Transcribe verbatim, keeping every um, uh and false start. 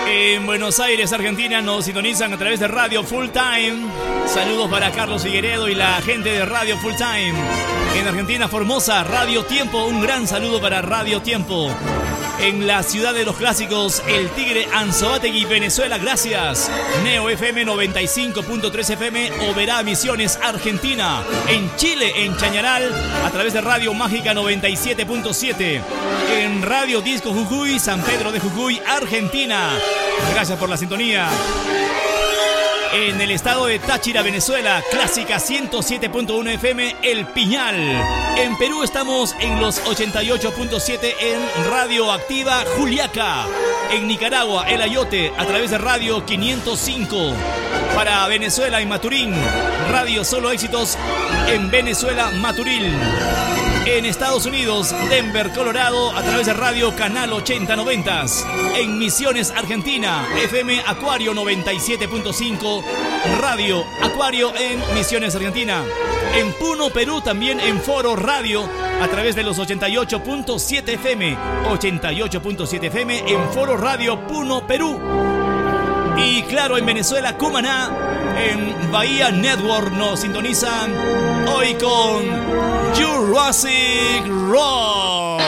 En Buenos Aires, Argentina, nos sintonizan a través de Radio Full Time. Saludos para Carlos Figueredo y la gente de Radio Full Time. En Argentina, Formosa, Radio Tiempo. Un gran saludo para Radio Tiempo. En la ciudad de los clásicos, El Tigre, Anzoátegui, Venezuela, gracias. Neo F M noventa y cinco punto tres F M, Oberá, Misiones, Argentina. En Chile, en Chañaral, a través de Radio Mágica noventa y siete punto siete. En Radio Disco Jujuy, San Pedro de Jujuy, Argentina. Gracias por la sintonía. En el estado de Táchira, Venezuela, Clásica ciento siete punto uno F M, El Piñal. En Perú estamos en los ochenta y ocho punto siete en Radio Activa Juliaca. En Nicaragua, El Ayote, a través de Radio quinientos cinco. Para Venezuela, en Maturín, Radio Solo Éxitos en Venezuela, Maturil. En Estados Unidos, Denver, Colorado, a través de Radio Canal ochenta noventa. En Misiones, Argentina, F M Acuario noventa y siete punto cinco, Radio Acuario en Misiones, Argentina. En Puno, Perú, también en Foro Radio, a través de los ochenta y ocho punto siete F M, ochenta y ocho punto siete F M en Foro Radio Puno, Perú. Y claro, en Venezuela, Cumaná, en Bahía Network nos sintonizan hoy con Jurassic Rock.